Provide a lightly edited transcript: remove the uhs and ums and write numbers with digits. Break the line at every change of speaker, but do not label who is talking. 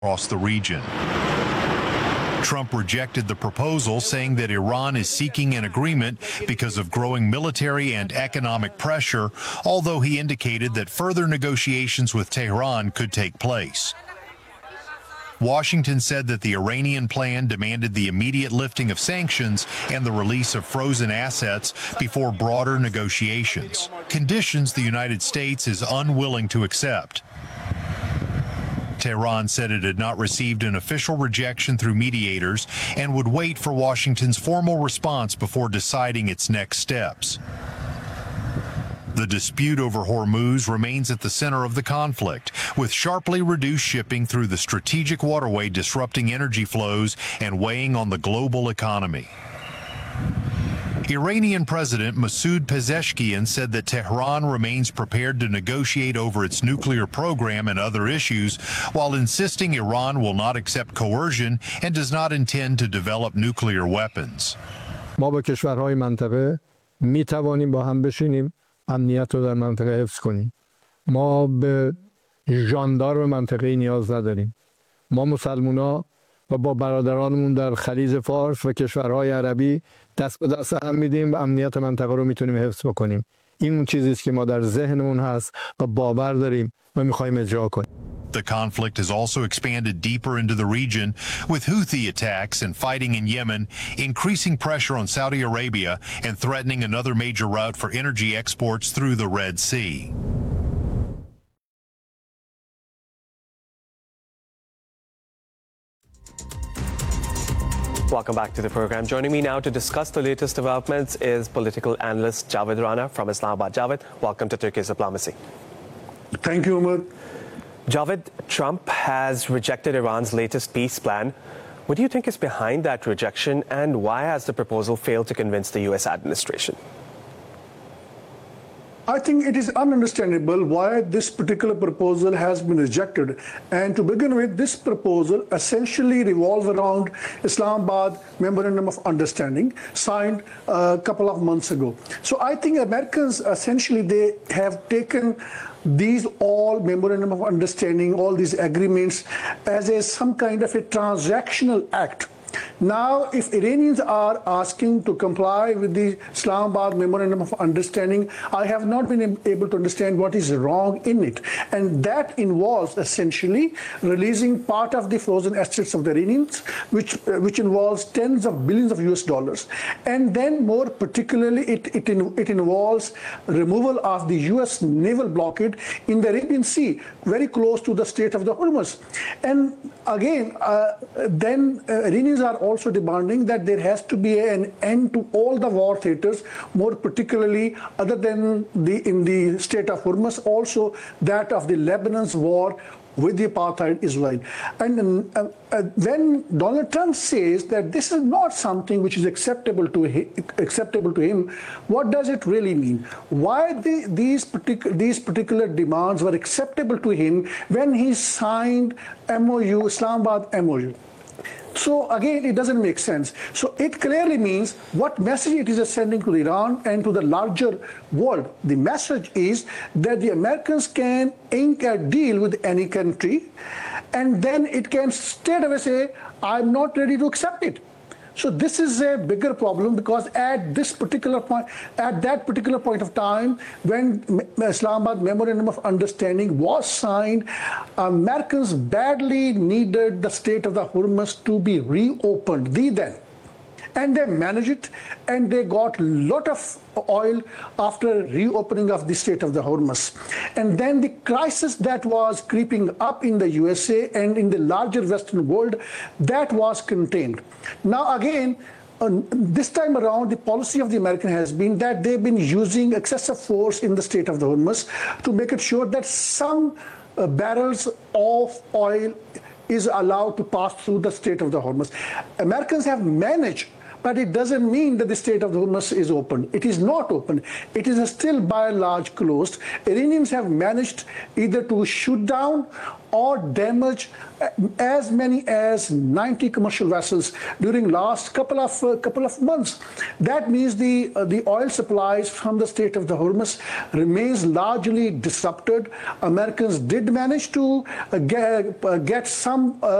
across the region. Trump rejected the proposal, saying that Iran is seeking an agreement because of growing military and economic pressure, although he indicated that further negotiations with Tehran could take place. Washington said that the Iranian plan demanded the immediate lifting of sanctions and the release of frozen assets before broader negotiations, conditions the United States is unwilling to accept. Tehran said it had not received an official rejection through mediators and would wait for Washington's formal response before deciding its next steps. The dispute over Hormuz remains at the center of the conflict, with sharply reduced shipping through the strategic waterway disrupting energy flows and weighing on the global economy. Iranian President Masoud Pezeshkian said that Tehran remains prepared to negotiate over its nuclear program and other issues, while insisting Iran will not accept coercion and does not intend to develop nuclear weapons.
ما با کشورهای منطقه می توانیم با هم بشینیم امنیت رو در منطقه حفظ کنیم. ما به ژاندارم منطقه‌ای نیاز نداریم. ما مسلمونا و با برادرانمون در خلیج فارس و کشورهای عربی دست به دست هم میدیم و امنیت منطقه رو میتونیم حفظ بکنیم. این اون چیزی است که ما در ذهنمون هست و باور داریم و میخوایم اجرا کنیم.
The conflict has also expanded deeper into the region, with Houthi attacks and fighting in Yemen increasing pressure on Saudi Arabia and threatening another major route for energy exports through the Red Sea.
Welcome back to the program. Joining me now to discuss the latest developments is political analyst Javed Rana from Islamabad. Javed, welcome to Turkish Diplomacy.
Thank you, Umar.
Javed, Trump has rejected Iran's latest peace plan. What do you think is behind that rejection, and why has the proposal failed to convince the U.S. administration?
I think it is ununderstandable why this particular proposal has been rejected. And to begin with, this proposal essentially revolves around Islamabad Memorandum of Understanding signed a couple of months ago. So I think Americans essentially, they have taken these all Memorandum of Understanding, all these agreements as some kind of a transactional act. Now, if Iranians are asking to comply with the Islamabad Memorandum of Understanding, I have not been able to understand what is wrong in it. And that involves essentially releasing part of the frozen assets of the Iranians, which involves tens of billions of US dollars. And then more particularly, it involves removal of the US naval blockade in the Arabian Sea, very close to the Strait of the Hormuz. And again, then Iranians are also demanding that there has to be an end to all the war theaters, more particularly other than in the Strait of Hormuz, also that of the Lebanon's war with the apartheid Israel. And when Donald Trump says that this is not something which is acceptable to him, what does it really mean? Why these particular demands were acceptable to him when he signed MOU, Islamabad MOU? So again, it doesn't make sense. So it clearly means what message it is sending to Iran and to the larger world. The message is that the Americans can ink a deal with any country, and then it can straight away say, I'm not ready to accept it. So this is a bigger problem, because at that particular point of time, when Islamabad Memorandum of Understanding was signed, Americans badly needed the Strait of the Hormuz to be reopened, and they managed it, and they got a lot of oil after reopening of the Strait of the Hormuz. And then the crisis that was creeping up in the USA and in the larger Western world, that was contained. Now again, this time around, the policy of the American has been that they've been using excessive force in the Strait of the Hormuz to make it sure that some barrels of oil is allowed to pass through the Strait of the Hormuz. Americans have managed but it doesn't mean that the Strait of Hormuz is open. It is not open. It is still by and large closed. Iranians have managed either to shoot down or damage as many as 90 commercial vessels during last couple of months. That means the oil supplies from the Strait of the Hormuz remains largely disrupted. Americans did manage to get some